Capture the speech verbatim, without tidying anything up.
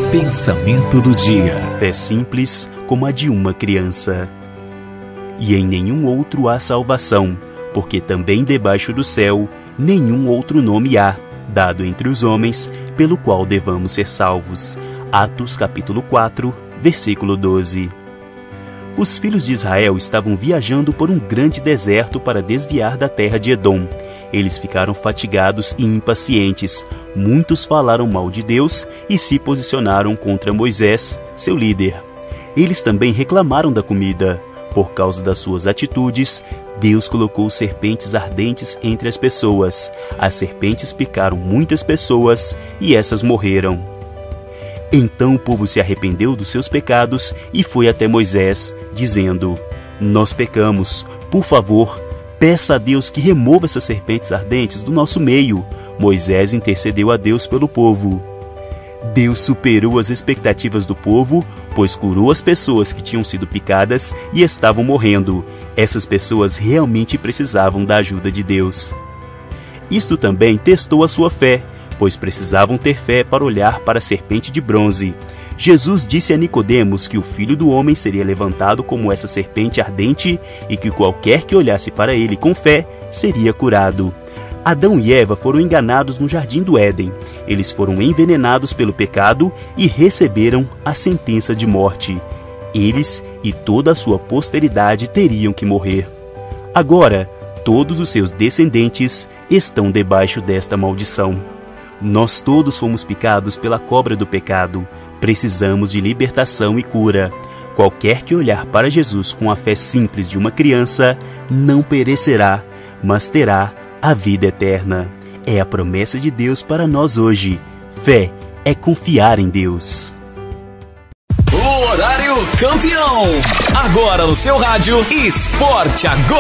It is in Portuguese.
Pensamento do dia. Fé simples como a de uma criança. E em nenhum outro há salvação, porque também debaixo do céu nenhum outro nome há, dado entre os homens, pelo qual devamos ser salvos. Atos capítulo quatro, versículo doze. Os filhos de Israel estavam viajando por um grande deserto para desviar da terra de Edom. Eles ficaram fatigados e impacientes. Muitos falaram mal de Deus e se posicionaram contra Moisés, seu líder. Eles também reclamaram da comida. Por causa das suas atitudes, Deus colocou serpentes ardentes entre as pessoas. As serpentes picaram muitas pessoas e essas morreram. Então o povo se arrependeu dos seus pecados e foi até Moisés, dizendo: Nós pecamos, por favor, peça a Deus que remova essas serpentes ardentes do nosso meio. Moisés intercedeu a Deus pelo povo. Deus superou as expectativas do povo, pois curou as pessoas que tinham sido picadas e estavam morrendo. Essas pessoas realmente precisavam da ajuda de Deus. Isto também testou a sua fé, pois precisavam ter fé para olhar para a serpente de bronze. Jesus disse a Nicodemos que o Filho do Homem seria levantado como essa serpente ardente e que qualquer que olhasse para ele com fé seria curado. Adão e Eva foram enganados no jardim do Éden. Eles foram envenenados pelo pecado e receberam a sentença de morte. Eles e toda a sua posteridade teriam que morrer. Agora, todos os seus descendentes estão debaixo desta maldição. Nós todos fomos picados pela cobra do pecado. Precisamos de libertação e cura. Qualquer que olhar para Jesus com a fé simples de uma criança não perecerá, mas terá a vida eterna. É a promessa de Deus para nós hoje. Fé é confiar em Deus. O horário campeão. Agora no seu rádio, Esporte Agora.